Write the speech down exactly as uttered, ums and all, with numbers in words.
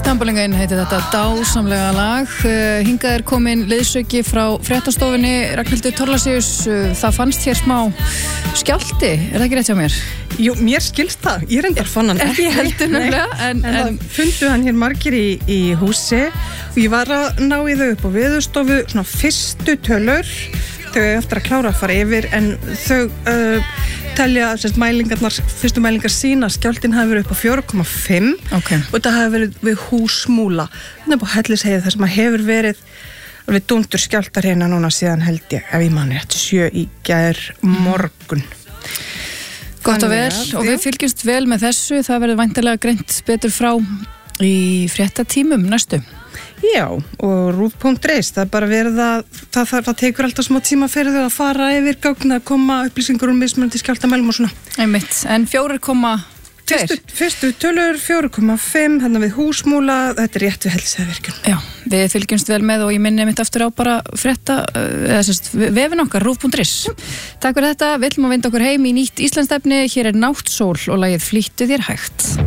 Stambolingainn heitir þetta dásamlega lag. Hingað er komin leiðsauki frá fréttastofunni. Ragnhildur Thorlacius, það fannst hér smá skjálfti, er það ekki rétt hjá mér? Jú, mér skilst það, ég reyndar fann hann ekki heldur nefnilega, en, en, en það fundu hann hér margir í, í húsi og ég var að ná í þau upp á Veðurstofu, svona fyrstu tölur, þau eftir að klára að fara yfir, en þau uh, telja, sérst, mælingarnar, fyrstu mælingar sína, skjálftinn hafi verið upp á fjögur komma fimm okay. og þetta hafi verið við Húsmúla, þetta er på Hellisheiði þar sem að hefur verið við dúndur skjálftar hérna núna síðan held ég, ef ég manni rétt, sjö í gær morgun. Gott og vel, og við fylgjumst vel með þessu, það verður væntanlega greint betur frá í fréttatímum næstu. Já, og rúv punktur is, það er bara verið að, það, það, það tekur alltaf smá tíma fyrir þau að fara yfir gögn að koma upplýsingur um mismunandi skjálftamælum og svona. Einmitt, en fjórir komma tveir. Fyrstu, fyrstu tölur fjórir komma fimm, hérna við Húsmúla, þetta er rétt við Hellisheiðarvirkjun. Já, við fylgjumst vel með og ég minni mitt aftur á bara frétta, eða sérst, vefin okkar, rúv punktur is. Takk fyrir þetta, við ætlum að vinda okkur heim í nýtt Íslandsstefni, hér er Náttsól og lagið Flýttu þér hægt.